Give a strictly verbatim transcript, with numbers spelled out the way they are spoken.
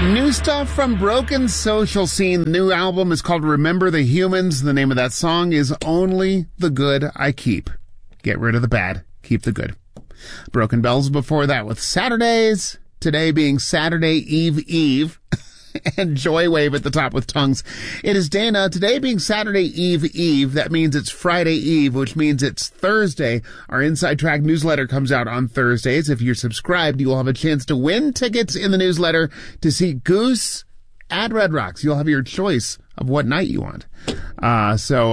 New stuff from Broken Social Scene. The new album is called Remember the Humans. The name of that song is Only the Good I Keep. Get rid of the bad, keep the good. Broken Bells before that with Saturdays. Today being Saturday Eve Eve. And Joy Wave at the top with Tongues. It is Dana. Today being Saturday Eve Eve, that means it's Friday Eve, which means it's Thursday. Our Inside Track newsletter comes out on Thursdays. If you're subscribed, you will have a chance to win tickets in the newsletter to see Goose at Red Rocks. You'll have your choice of what night you want. Uh, so